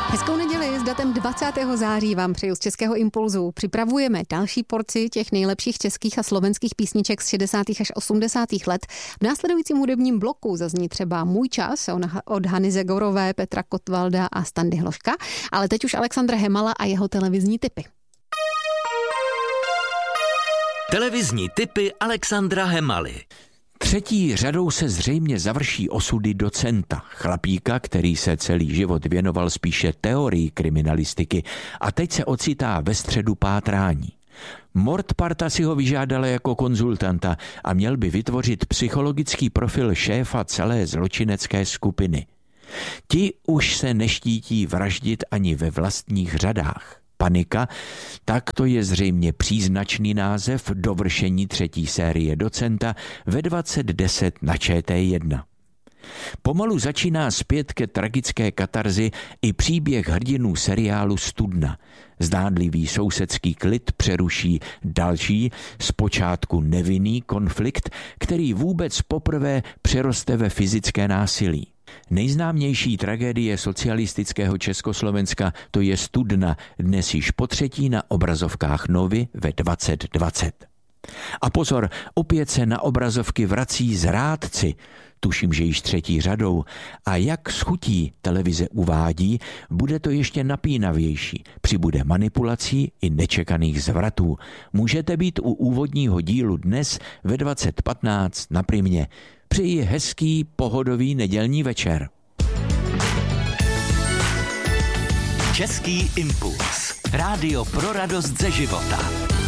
Hezkou neděli s datem 20. září vám přeju z Českého impulzu. Připravujeme další porci těch nejlepších českých a slovenských písniček z 60. až 80. let. V následujícím hudebním bloku zazní třeba Můj čas od Hany Zegorové, Petra Kotvalda a Standy Hloška, ale teď už Alexandra Hemala a jeho televizní tipy. Televizní tipy Alexandra Hemaly. Třetí řadou se zřejmě završí osudy docenta, chlapíka, který se celý život věnoval spíše teorii kriminalistiky a teď se ocitá ve středu pátrání. Mordparta si ho vyžádala jako konzultanta a měl by vytvořit psychologický profil šéfa celé zločinecké skupiny. Ti už se neštítí vraždit ani ve vlastních řadách. Panika, tak to je zřejmě příznačný název dovršení třetí série docenta ve 20:10 na ČT1. Pomalu začíná zpět ke tragické katarzi i příběh hrdinů seriálu Studna. Zdánlivý sousedský klid přeruší další, zpočátku nevinný konflikt, který vůbec poprvé přeroste ve fyzické násilí. Nejznámější tragédie socialistického Československa, to je Studna, dnes již potřetí na obrazovkách Novy ve 20:20. A pozor, opět se na obrazovky vrací Zrádci, tuším, že již třetí řadou, a jak s chutí televize uvádí, bude to ještě napínavější, přibude manipulací i nečekaných zvratů. Můžete být u úvodního dílu dnes ve 20:15 na Primě. Přeji hezký, pohodový nedělní večer. Český impuls. Rádio pro radost ze života.